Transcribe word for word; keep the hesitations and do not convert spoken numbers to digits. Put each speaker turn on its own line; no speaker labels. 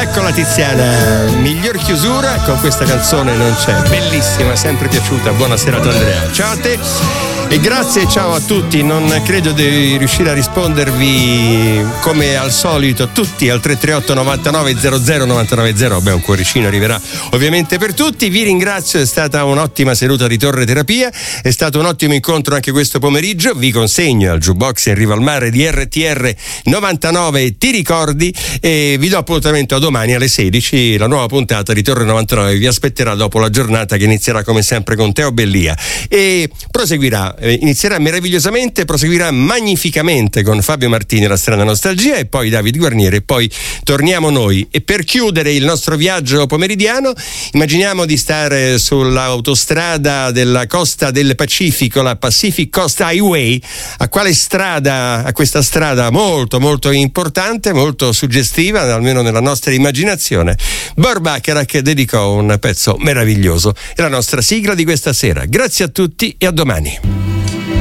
Ecco la Tiziana, miglior chiusura con questa canzone non c'è. Bellissima, sempre piaciuta. Buona serata Andrea. Ciao a te e grazie, ciao a tutti. Non credo di riuscire a rispondervi come al solito tutti al tre tre otto novantanove zero zero novantanove zero. Beh, un cuoricino arriverà ovviamente per tutti. Vi ringrazio, è stata un'ottima seduta di Torre Terapia, è stato un ottimo incontro anche questo pomeriggio. Vi consegno al jukebox in riva al mare di R T R novantanove Ti ricordi e vi do appuntamento a domani alle sedici. La nuova puntata di Torre novantanove vi aspetterà dopo la giornata che inizierà come sempre con Teo Bellia e proseguirà, eh, inizierà meravigliosamente, proseguirà magnificamente con Fabio Martini, La strana nostalgia, e poi David Guarnieri, e poi torniamo noi. E per chiudere il nostro viaggio pomeridiano immaginiamo di stare sull'autostrada della costa del Pacifico, la Pacific Coast Highway. A quale strada? A questa strada molto molto importante, molto suggestiva, almeno nella nostra immaginazione. Burt Bacharach dedicò un pezzo meraviglioso, è la nostra sigla di questa sera. Grazie a tutti e a domani.